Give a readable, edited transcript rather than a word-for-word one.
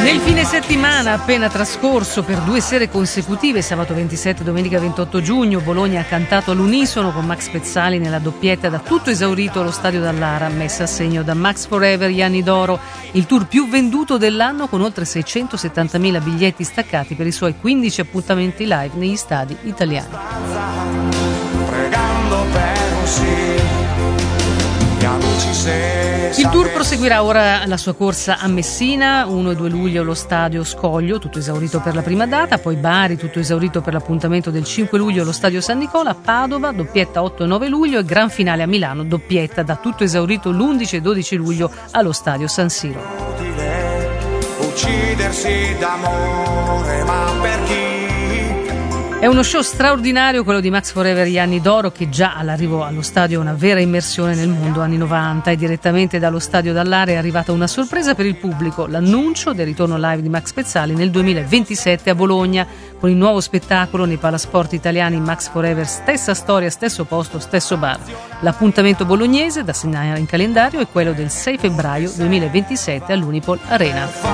Nel fine settimana appena trascorso per 2 sere consecutive, sabato 27 e domenica 28 giugno, Bologna ha cantato all'unisono con Max Pezzali nella doppietta da tutto esaurito allo Stadio Dallara, messa a segno da Max Forever Gli Anni d'Oro, il tour più venduto dell'anno con oltre 670.000 biglietti staccati per i suoi 15 appuntamenti live negli stadi italiani. Pregando per un sì. Il tour proseguirà ora la sua corsa a Messina, 1 e 2 luglio allo stadio Scoglio, tutto esaurito per la prima data, poi Bari, tutto esaurito per l'appuntamento del 5 luglio allo stadio San Nicola, Padova, doppietta 8 e 9 luglio e gran finale a Milano, doppietta da tutto esaurito l'11 e 12 luglio allo stadio San Siro. Uccidersi d'amore, ma per chi? È uno show straordinario quello di Max Forever Gli Anni d'Oro, che già all'arrivo allo stadio è una vera immersione nel mondo anni 90, e direttamente dallo stadio Dallara è arrivata una sorpresa per il pubblico, l'annuncio del ritorno live di Max Pezzali nel 2027 a Bologna con il nuovo spettacolo nei palasport italiani Max Forever, stessa storia, stesso posto, stesso bar. L'appuntamento bolognese da segnare in calendario è quello del 6 febbraio 2027 all'Unipol Arena.